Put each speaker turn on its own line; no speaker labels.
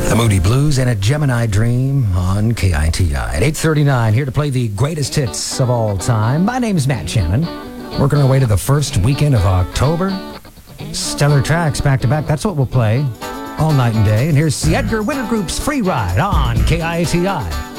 The Moody Blues and a Gemini Dream on KITI. At 8:39, here to play the greatest hits of all time. My name's Matt Shannon. Working our way to the first weekend of October. Stellar tracks back to back. That's what we'll play all night and day. And here's the Edgar Winter Group's Free Ride on KITI.